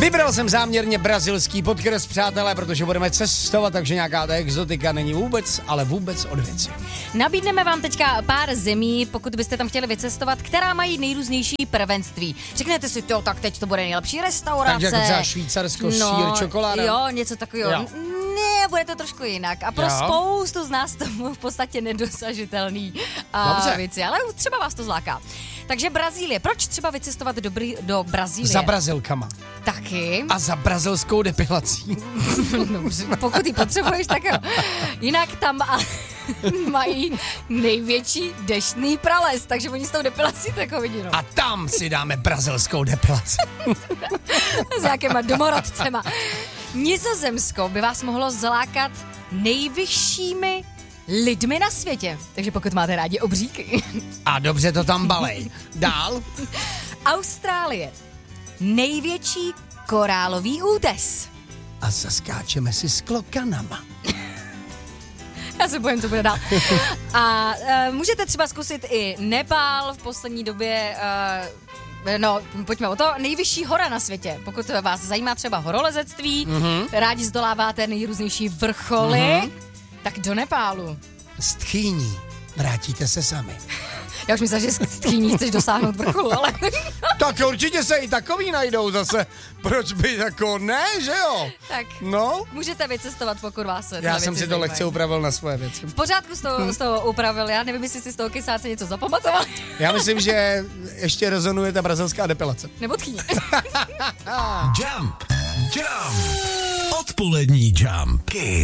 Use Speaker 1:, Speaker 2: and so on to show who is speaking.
Speaker 1: Vybral jsem záměrně brazilský podkres, přátelé, protože budeme cestovat, takže nějaká ta exotika není vůbec, ale vůbec od věci.
Speaker 2: Nabídneme vám teďka pár zemí, pokud byste tam chtěli vycestovat, která mají nejrůznější prvenství. Řeknete si, to, tak teď to bude nejlepší restaurace.
Speaker 1: Takže jako třeba Švýcarsko, sír, čokoláda.
Speaker 2: Jo, něco takového. Ne, bude to trošku jinak. A pro spoustu z nás to v podstatě nedosažitelný věci, ale třeba vás to zláká. Takže Brazílie. Proč třeba vycestovat do Brazílie?
Speaker 1: Za Brazilkama.
Speaker 2: Taky.
Speaker 1: A za brazilskou depilací.
Speaker 2: No, pokud ji potřebuješ, tak jo. Jinak tam mají největší deštný prales, takže oni s tou depilací takovou vidí. No.
Speaker 1: A tam si dáme brazilskou depilaci.
Speaker 2: S nějakýma domorodcema. Nizozemsko by vás mohlo zlákat nejvyššími lidmi na světě. Takže pokud máte rádi obříky.
Speaker 1: A dobře to tam balej. Dál.
Speaker 2: Austrálie. Největší korálový útes.
Speaker 1: A zaskáčeme si s klokanama.
Speaker 2: Já se bojím, co bude dál. A můžete třeba zkusit i Nepál v poslední době. Pojďme o to. Nejvyšší hora na světě. Pokud vás zajímá třeba horolezectví, rádi zdoláváte nejrůznější vrcholy, tak do Nepálu.
Speaker 1: Z Tchýní vrátíte se sami.
Speaker 2: Já už myslím, že z Tchýní chceš dosáhnout vrcholu, ale...
Speaker 1: Tak určitě se i takový najdou zase. Proč by jako ne, že jo?
Speaker 2: Tak můžete vycestovat, pokud vás se
Speaker 1: Já jsem si to lehce upravil na svoje věci.
Speaker 2: V pořádku z toho upravil, já nevím, jestli si z toho kysáce něco zapamatoval.
Speaker 1: Já myslím, že ještě rezonuje ta brazilská depilace.
Speaker 2: Nebo Tchýně.
Speaker 3: Jump. Odpolední Jump.